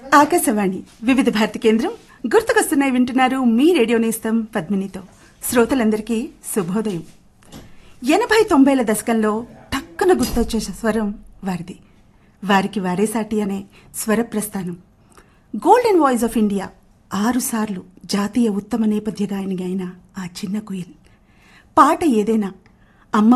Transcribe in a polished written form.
ఆకాశవాణి వివిధ భారతి కేంద్రం గుర్తుకొస్తున్నాయి వింటున్నారు. మీ రేడియో నేస్తం పద్మినితో. శ్రోతలందరికీ శుభోదయం. 80-90ల దశకంలో టక్కున గుర్తొచ్చే స్వరం వారిది. వారికి వారే సాటి అనే స్వర ప్రస్థానం. గోల్డెన్ వాయిస్ ఆఫ్ ఇండియా 6 సార్లు జాతీయ ఉత్తమ నేపథ్య గాయనిగా అయిన ఆ చిన్న కుయిల్. పాట ఏదైనా